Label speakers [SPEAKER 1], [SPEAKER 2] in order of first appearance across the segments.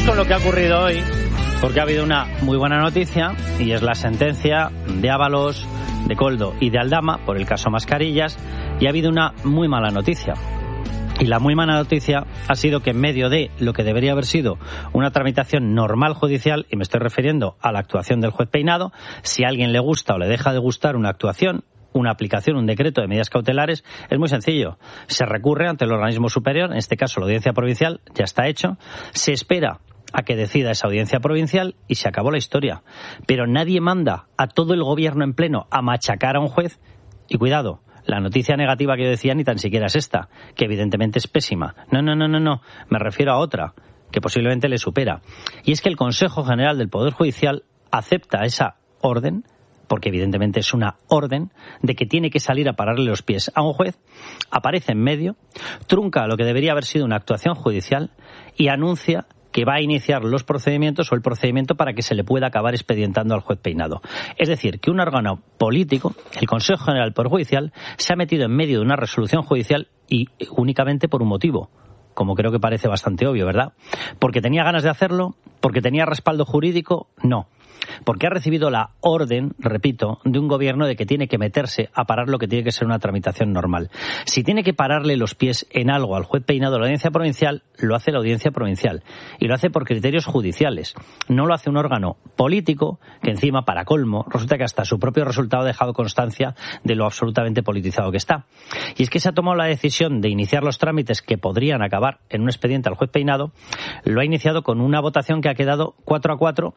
[SPEAKER 1] Vamos con lo que ha ocurrido hoy, porque ha habido una muy buena noticia y es la sentencia de Ábalos, de Koldo y de Aldama por el caso Mascarillas, y ha habido una muy mala noticia. Y la muy mala noticia ha sido que en medio de lo que debería haber sido una tramitación normal judicial, y me estoy refiriendo a la actuación del juez Peinado, si a alguien le gusta o le deja de gustar una actuación, una aplicación, un decreto de medidas cautelares, es muy sencillo. Se recurre ante el organismo superior, en este caso la Audiencia Provincial, ya está hecho, se espera a que decida esa Audiencia Provincial y se acabó la historia. Pero nadie manda a todo el gobierno en pleno a machacar a un juez. Y cuidado, la noticia negativa que yo decía ni tan siquiera es esta, que evidentemente es pésima. No, me refiero a otra, que posiblemente le supera. Y es que el Consejo General del Poder Judicial acepta esa orden, porque evidentemente es una orden, de que tiene que salir a pararle los pies a un juez, aparece en medio, trunca lo que debería haber sido una actuación judicial y anuncia que va a iniciar los procedimientos o el procedimiento para que se le pueda acabar expedientando al juez Peinado. Es decir, que un órgano político, el Consejo General del Poder Judicial, se ha metido en medio de una resolución judicial y únicamente por un motivo, como creo que parece bastante obvio, ¿verdad? ¿Porque tenía ganas de hacerlo? ¿Porque tenía respaldo jurídico? No. Porque ha recibido la orden, repito, de un gobierno de que tiene que meterse a parar lo que tiene que ser una tramitación normal. Si tiene que pararle los pies en algo al juez Peinado de la Audiencia Provincial, lo hace la Audiencia Provincial. Y lo hace por criterios judiciales. No lo hace un órgano político que encima, para colmo, resulta que hasta su propio resultado ha dejado constancia de lo absolutamente politizado que está. Y es que se ha tomado la decisión de iniciar los trámites que podrían acabar en un expediente al juez Peinado. Lo ha iniciado con una votación que ha quedado 4-4.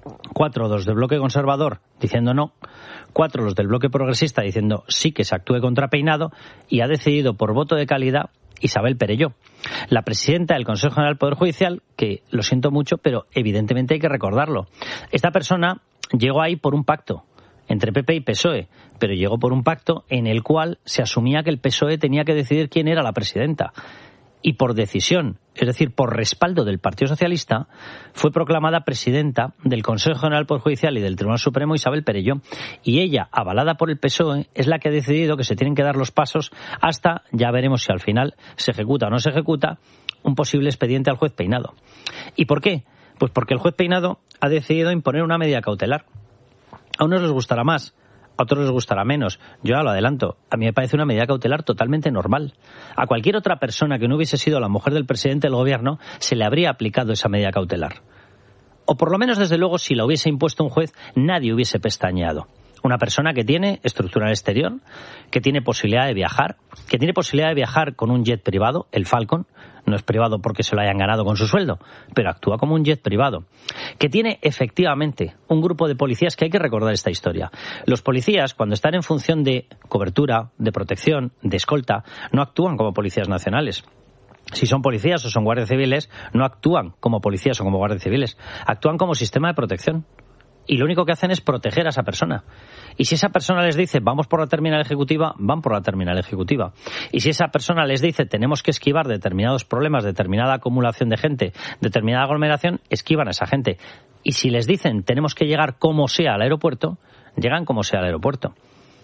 [SPEAKER 1] 4 los del bloque conservador diciendo no, 4 los del bloque progresista diciendo sí que se actúe contra Peinado, y ha decidido por voto de calidad Isabel Perelló, la presidenta del Consejo General del Poder Judicial, que lo siento mucho, pero evidentemente hay que recordarlo. Esta persona llegó ahí por un pacto entre PP y PSOE, pero llegó por un pacto en el cual se asumía que el PSOE tenía que decidir quién era la presidenta. Y por decisión, es decir, por respaldo del Partido Socialista, fue proclamada presidenta del Consejo General del Poder Judicial y del Tribunal Supremo Isabel Perelló. Y ella, avalada por el PSOE, es la que ha decidido que se tienen que dar los pasos hasta, ya veremos si al final se ejecuta o no se ejecuta, un posible expediente al juez Peinado. ¿Y por qué? Pues porque el juez Peinado ha decidido imponer una medida cautelar. A unos les gustará más, a otros les gustará menos. Yo ya lo adelanto. A mí me parece una medida cautelar totalmente normal. A cualquier otra persona que no hubiese sido la mujer del presidente del gobierno se le habría aplicado esa medida cautelar. O por lo menos, desde luego, si la hubiese impuesto un juez, nadie hubiese pestañeado. Una persona que tiene estructura en el exterior, que tiene posibilidad de viajar, con un jet privado, el Falcon. No es privado porque se lo hayan ganado con su sueldo, pero actúa como un jet privado. Que tiene efectivamente un grupo de policías, que hay que recordar esta historia. Los policías, cuando están en función de cobertura, de protección, de escolta, no actúan como policías nacionales. Si son policías o son guardias civiles, no actúan como policías o como guardias civiles. Actúan como sistema de protección. Y lo único que hacen es proteger a esa persona. Y si esa persona les dice vamos por la terminal ejecutiva, van por la terminal ejecutiva. Y si esa persona les dice tenemos que esquivar determinados problemas, determinada acumulación de gente, determinada aglomeración, esquivan a esa gente. Y si les dicen tenemos que llegar como sea al aeropuerto, llegan como sea al aeropuerto.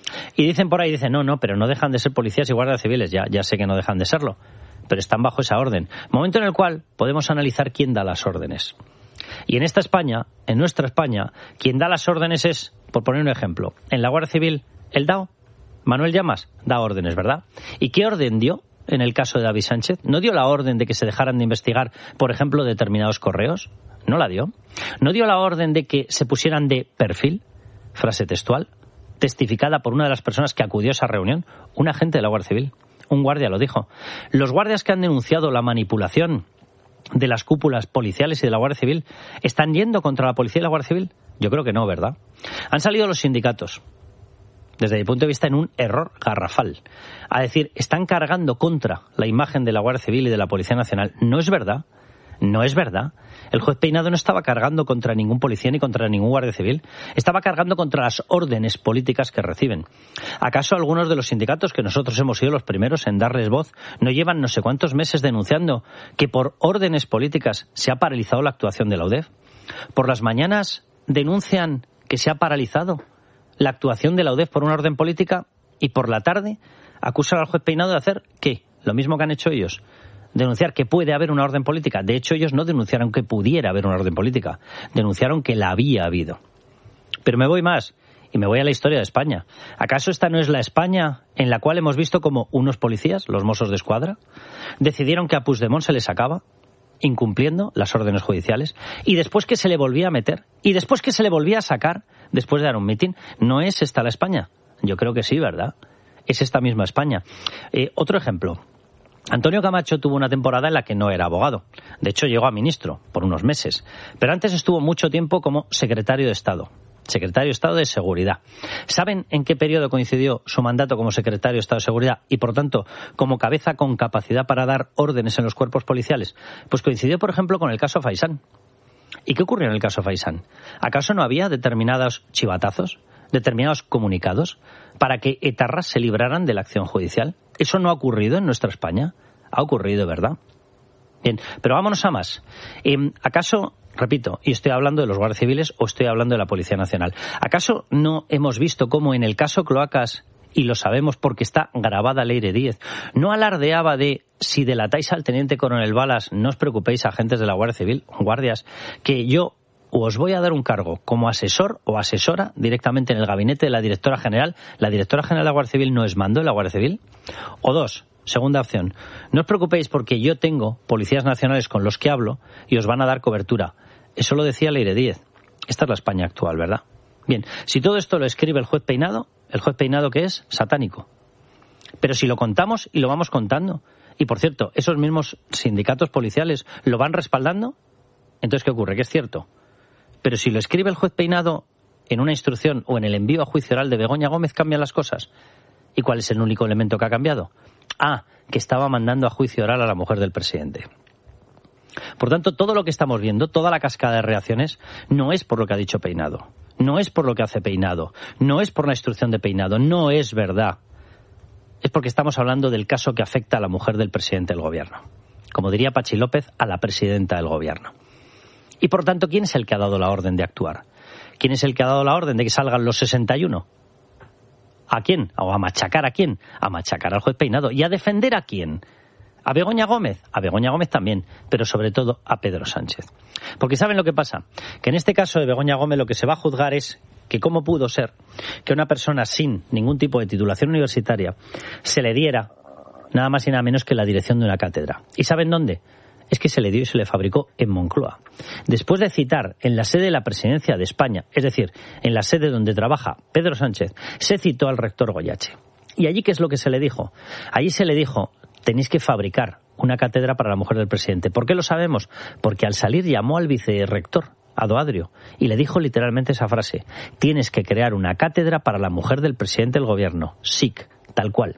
[SPEAKER 1] Y dicen por ahí, no, pero no dejan de ser policías y guardias civiles. Ya sé que no dejan de serlo, pero están bajo esa orden. Momento en el cual podemos analizar quién da las órdenes. Y en esta España, en nuestra España, quien da las órdenes es, por poner un ejemplo, en la Guardia Civil, el DAO, Manuel Llamas, da órdenes, ¿verdad? ¿Y qué orden dio en el caso de David Sánchez? ¿No dio la orden de que se dejaran de investigar, por ejemplo, determinados correos? ¿No la dio? ¿No dio la orden de que se pusieran de perfil, frase textual, testificada por una de las personas que acudió a esa reunión, un agente de la Guardia Civil? Un guardia lo dijo. Los guardias que han denunciado la manipulación de las cúpulas policiales y de la Guardia Civil, ¿están yendo contra la policía y la Guardia Civil? Yo creo que no, ¿verdad? Han salido los sindicatos, desde mi punto de vista, en un error garrafal. A decir, están cargando contra la imagen de la Guardia Civil y de la Policía Nacional. No es verdad. No es verdad. El juez Peinado no estaba cargando contra ningún policía ni contra ningún guardia civil. Estaba cargando contra las órdenes políticas que reciben. ¿Acaso algunos de los sindicatos, que nosotros hemos sido los primeros en darles voz, no llevan no sé cuántos meses denunciando que por órdenes políticas se ha paralizado la actuación de la UDEF? Por las mañanas denuncian que se ha paralizado la actuación de la UDEF por una orden política, y por la tarde acusan al juez Peinado de hacer, ¿qué? Lo mismo que han hecho ellos. denunciar que puede haber una orden política. De hecho, ellos no denunciaron que pudiera haber una orden política, denunciaron que la había habido. Pero me voy más, y me voy a la historia de España. ¿Acaso esta no es la España en la cual hemos visto como unos policías, los Mossos de Escuadra, decidieron que a Puigdemont se le sacaba, incumpliendo las órdenes judiciales, y después que se le volvía a meter, y después que se le volvía a sacar, después de dar un mitin? ¿No es esta la España? Yo creo que sí, ¿verdad? Es esta misma España. Otro ejemplo. Antonio Camacho tuvo una temporada en la que no era abogado. De hecho, llegó a ministro por unos meses. Pero antes estuvo mucho tiempo como secretario de Estado. Secretario de Estado de Seguridad. ¿Saben en qué periodo coincidió su mandato como secretario de Estado de Seguridad y, por tanto, como cabeza con capacidad para dar órdenes en los cuerpos policiales? Pues coincidió, por ejemplo, con el caso Faisán. ¿Y qué ocurrió en el caso Faisán? ¿Acaso no había determinados chivatazos, determinados comunicados, para que etarras se libraran de la acción judicial? ¿Eso no ha ocurrido en nuestra España? Ha ocurrido, ¿verdad? Bien, pero vámonos a más. ¿Acaso, repito, y estoy hablando de los guardias civiles o estoy hablando de la Policía Nacional, ¿acaso no hemos visto cómo en el caso Cloacas, y lo sabemos porque está grabada Leire Díez, no alardeaba de si delatáis al teniente coronel Balas, no os preocupéis, agentes de la Guardia Civil, guardias, que yo os voy a dar un cargo como asesor o asesora directamente en el gabinete de la directora general? ¿La directora general de la Guardia Civil no es mando de la Guardia Civil? O dos, segunda opción, no os preocupéis porque yo tengo policías nacionales con los que hablo y os van a dar cobertura. Eso lo decía Leire Díez. Esta es la España actual, ¿verdad? Bien, si todo esto lo escribe el juez Peinado ¿qué es? Satánico. Pero si lo contamos y lo vamos contando, y por cierto, esos mismos sindicatos policiales lo van respaldando, entonces ¿qué ocurre? Que es cierto. Pero si lo escribe el juez Peinado en una instrucción o en el envío a juicio oral de Begoña Gómez, cambian las cosas. ¿Y cuál es el único elemento que ha cambiado? Que estaba mandando a juicio oral a la mujer del presidente. Por tanto, todo lo que estamos viendo, toda la cascada de reacciones, no es por lo que ha dicho Peinado, no es por lo que hace Peinado, no es por la instrucción de Peinado, no es verdad. Es porque estamos hablando del caso que afecta a la mujer del presidente del gobierno. Como diría Pachi López, a la presidenta del gobierno. Y por tanto, ¿quién es el que ha dado la orden de actuar? ¿Quién es el que ha dado la orden de que salgan los 61? ¿A quién? ¿O a machacar a quién? A machacar al juez Peinado. ¿Y a defender a quién? ¿A Begoña Gómez? A Begoña Gómez también, pero sobre todo a Pedro Sánchez. Porque ¿saben lo que pasa? Que en este caso de Begoña Gómez lo que se va a juzgar es que cómo pudo ser que una persona sin ningún tipo de titulación universitaria se le diera nada más y nada menos que la dirección de una cátedra. ¿Y saben dónde? Es que se le dio y se le fabricó en Moncloa. Después de citar en la sede de la Presidencia de España, es decir, en la sede donde trabaja Pedro Sánchez, se citó al rector Goyache. ¿Y allí qué es lo que se le dijo? Allí se le dijo: tenéis que fabricar una cátedra para la mujer del presidente. ¿Por qué lo sabemos? Porque al salir llamó al vicerrector, a Doadrio, y le dijo literalmente esa frase: tienes que crear una cátedra para la mujer del presidente del gobierno, SIC, tal cual.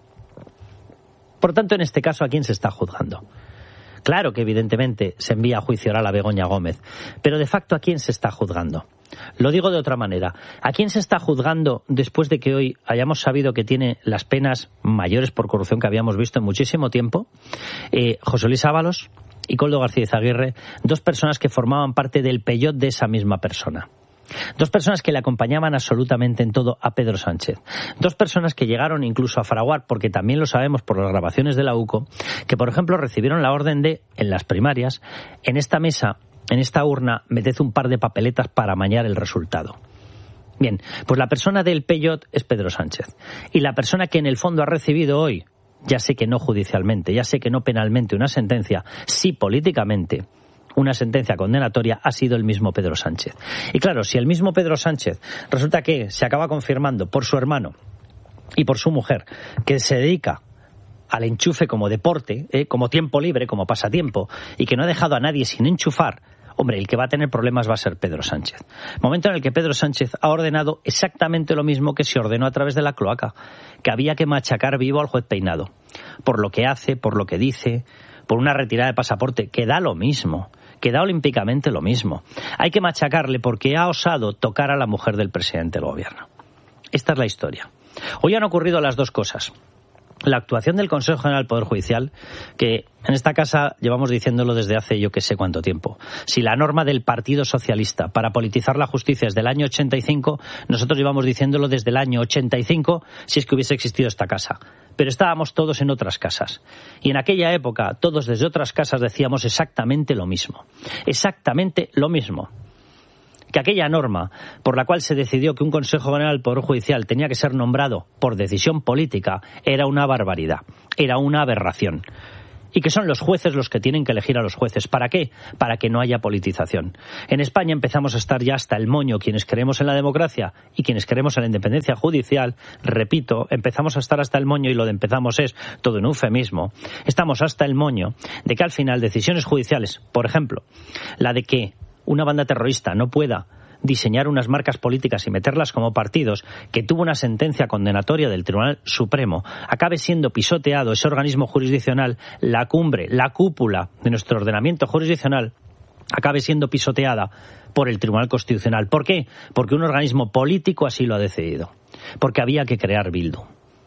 [SPEAKER 1] Por tanto, en este caso, ¿a quién se está juzgando? Claro que evidentemente se envía a juicio oral a Begoña Gómez, pero de facto ¿a quién se está juzgando? Lo digo de otra manera. ¿A quién se está juzgando después de que hoy hayamos sabido que tiene las penas mayores por corrupción que habíamos visto en muchísimo tiempo? José Luis Ábalos y Koldo García Izaguirre, dos personas que formaban parte del peyot de esa misma persona. Dos personas que le acompañaban absolutamente en todo a Pedro Sánchez. Dos personas que llegaron incluso a fraguar, porque también lo sabemos por las grabaciones de la UCO, que por ejemplo recibieron la orden de, en las primarias, en esta mesa, en esta urna, meted un par de papeletas para amañar el resultado. Bien, pues la persona del peyot es Pedro Sánchez. Y la persona que en el fondo ha recibido hoy, ya sé que no judicialmente, ya sé que no penalmente, una sentencia, sí políticamente, una sentencia condenatoria, ha sido el mismo Pedro Sánchez. Y claro, si el mismo Pedro Sánchez resulta que se acaba confirmando por su hermano y por su mujer que se dedica al enchufe como deporte, como tiempo libre, como pasatiempo, y que no ha dejado a nadie sin enchufar, hombre, el que va a tener problemas va a ser Pedro Sánchez. Momento en el que Pedro Sánchez ha ordenado exactamente lo mismo que se ordenó a través de la cloaca, que había que machacar vivo al juez Peinado, por lo que hace, por lo que dice, por una retirada de pasaporte, que da lo mismo, que da olímpicamente lo mismo. Hay que machacarle porque ha osado tocar a la mujer del presidente del gobierno. Esta es la historia. Hoy han ocurrido las dos cosas. la actuación del Consejo General del Poder Judicial, que en esta casa llevamos diciéndolo desde hace yo que sé cuánto tiempo. Si la norma del Partido Socialista para politizar la justicia es del año 85, nosotros llevamos diciéndolo desde el año 85, si es que hubiese existido esta casa. Pero estábamos todos en otras casas. Y en aquella época, todos desde otras casas decíamos exactamente lo mismo. Exactamente lo mismo. Que aquella norma por la cual se decidió que un Consejo General del Poder Judicial tenía que ser nombrado por decisión política era una barbaridad, era una aberración. Y que son los jueces los que tienen que elegir a los jueces. ¿Para qué? Para que no haya politización. En España empezamos a estar ya hasta el moño quienes creemos en la democracia y quienes creemos en la independencia judicial. Repito, empezamos a estar hasta el moño, y lo de empezamos es todo un eufemismo. Estamos hasta el moño de que al final decisiones judiciales, por ejemplo, la de que una banda terrorista no pueda diseñar unas marcas políticas y meterlas como partidos, que tuvo una sentencia condenatoria del Tribunal Supremo, acabe siendo pisoteado ese organismo jurisdiccional, la cumbre, la cúpula de nuestro ordenamiento jurisdiccional, acabe siendo pisoteada por el Tribunal Constitucional. ¿Por qué? Porque un organismo político así lo ha decidido. Porque había que crear Bildu.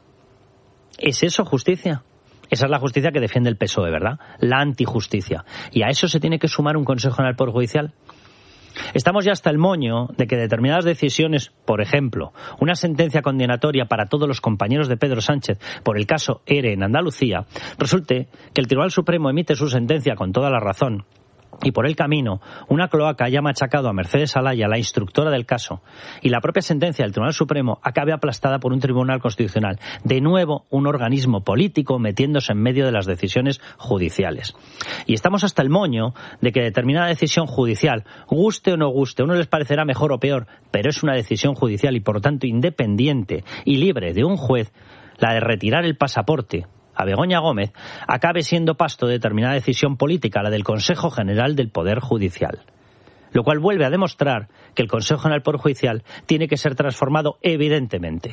[SPEAKER 1] ¿Es eso justicia? Esa es la justicia que defiende el PSOE, ¿verdad? La antijusticia. ¿Y a eso se tiene que sumar un Consejo General del Poder Judicial? Estamos ya hasta el moño de que determinadas decisiones, por ejemplo, una sentencia condenatoria para todos los compañeros de Pedro Sánchez por el caso ERE en Andalucía, resulte que el Tribunal Supremo emite su sentencia con toda la razón, y por el camino una cloaca haya machacado a Mercedes Alaya, la instructora del caso, y la propia sentencia del Tribunal Supremo acabe aplastada por un Tribunal Constitucional. De nuevo, un organismo político metiéndose en medio de las decisiones judiciales. Y estamos hasta el moño de que determinada decisión judicial, guste o no guste, a uno les parecerá mejor o peor, pero es una decisión judicial y por lo tanto independiente y libre de un juez, la de retirar el pasaporte a Begoña Gómez, acabe siendo pasto de determinada decisión política, la del Consejo General del Poder Judicial. Lo cual vuelve a demostrar que el Consejo General del Poder Judicial tiene que ser transformado evidentemente.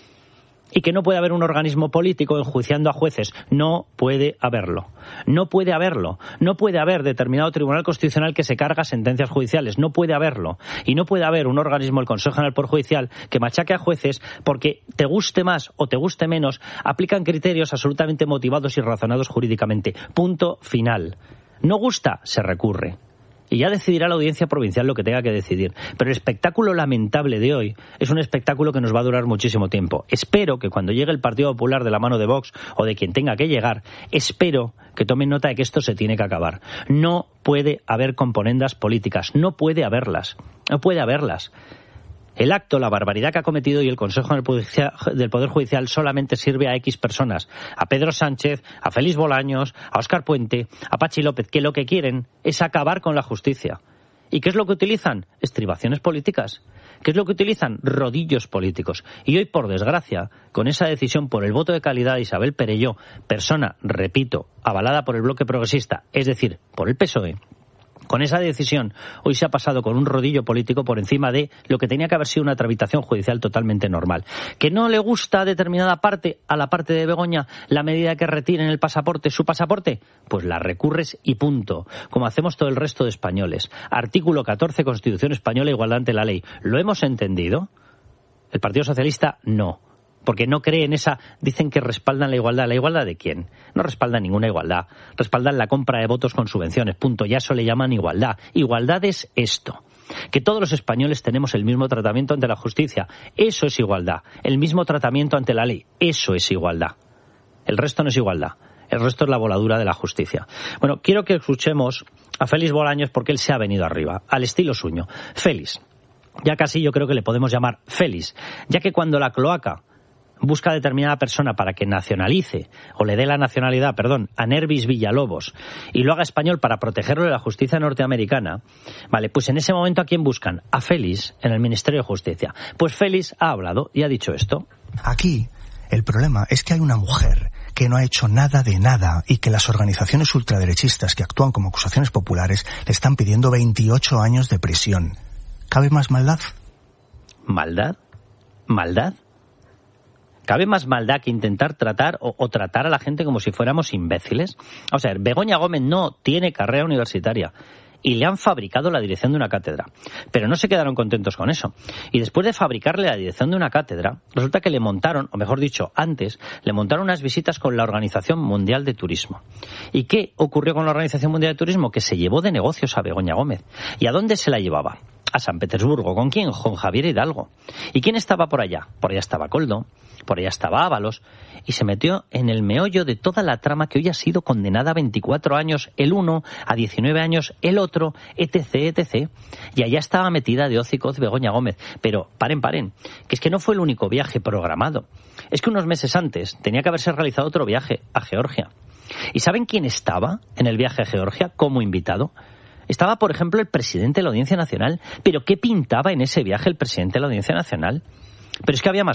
[SPEAKER 1] Y que no puede haber un organismo político enjuiciando a jueces. No puede haberlo. No puede haberlo. No puede haber determinado Tribunal Constitucional que se carga sentencias judiciales. No puede haberlo. Y no puede haber un organismo, el Consejo General del Poder Judicial, que machaque a jueces porque, te guste más o te guste menos, aplican criterios absolutamente motivados y razonados jurídicamente. Punto final. No gusta, se recurre. Y ya decidirá la audiencia provincial lo que tenga que decidir. Pero el espectáculo lamentable de hoy es un espectáculo que nos va a durar muchísimo tiempo. Espero que cuando llegue el Partido Popular de la mano de Vox o de quien tenga que llegar, espero que tomen nota de que esto se tiene que acabar. No puede haber componendas políticas. No puede haberlas. No puede haberlas. El acto, la barbaridad que ha cometido y el Consejo del Poder Judicial solamente sirve a X personas. A Pedro Sánchez, a Félix Bolaños, a Óscar Puente, a Pachi López, que lo que quieren es acabar con la justicia. ¿Y qué es lo que utilizan? Estribaciones políticas. ¿Qué es lo que utilizan? Rodillos políticos. Y hoy, por desgracia, con esa decisión por el voto de calidad de Isabel Perelló, persona, repito, avalada por el bloque progresista, es decir, por el PSOE, con esa decisión, hoy se ha pasado con un rodillo político por encima de lo que tenía que haber sido una tramitación judicial totalmente normal. ¿Que no le gusta a determinada parte, a la parte de Begoña, la medida que retiren el pasaporte, su pasaporte? Pues la recurres y punto, como hacemos todo el resto de españoles. Artículo 14, Constitución Española, igualdad ante la ley. ¿Lo hemos entendido? El Partido Socialista no. Porque no cree en esa, dicen que respaldan la igualdad. ¿La igualdad de quién? No respaldan ninguna igualdad. Respaldan la compra de votos con subvenciones, punto. Ya eso le llaman igualdad. Igualdad es esto. Que todos los españoles tenemos el mismo tratamiento ante la justicia. Eso es igualdad. El mismo tratamiento ante la ley. Eso es igualdad. El resto no es igualdad. El resto es la voladura de la justicia. Bueno, quiero que escuchemos a Félix Bolaños porque él se ha venido arriba, al estilo suyo. Félix. Ya casi yo creo que le podemos llamar Félix, ya que cuando la cloaca busca a determinada persona para que nacionalice, o le dé la nacionalidad, a Nervis Villalobos, y lo haga español para protegerlo de la justicia norteamericana, vale, pues en ese momento ¿a quién buscan? A Félix, en el Ministerio de Justicia. Pues Félix ha hablado y ha dicho esto.
[SPEAKER 2] Aquí el problema es que hay una mujer que no ha hecho nada de nada y que las organizaciones ultraderechistas que actúan como acusaciones populares le están pidiendo 28 años de prisión. ¿Cabe más maldad?
[SPEAKER 1] ¿Maldad? ¿Maldad? ¿Cabe más maldad que intentar tratar o tratar a la gente como si fuéramos imbéciles? O sea, Begoña Gómez no tiene carrera universitaria y le han fabricado la dirección de una cátedra. Pero no se quedaron contentos con eso. Y después de fabricarle la dirección de una cátedra, resulta que le montaron, o mejor dicho, antes, le montaron unas visitas con la Organización Mundial de Turismo. ¿Y qué ocurrió con la Organización Mundial de Turismo? Que se llevó de negocios a Begoña Gómez. ¿Y a dónde se la llevaba? A San Petersburgo. ¿Con quién? Con Javier Hidalgo. ¿Y quién estaba por allá? Por allá estaba Koldo, por allá estaba Ábalos, y se metió en el meollo de toda la trama que hoy ha sido condenada a 24 años el uno, a 19 años el otro, etc., etc. Y allá estaba metida de hocicoz Begoña Gómez. Pero paren, que es que no fue el único viaje programado. Es que unos meses antes tenía que haberse realizado otro viaje a Georgia. ¿Y saben quién estaba en el viaje a Georgia como invitado? Estaba, por ejemplo, el presidente de la Audiencia Nacional. ¿Pero qué pintaba en ese viaje el presidente de la Audiencia Nacional? Pero es que había más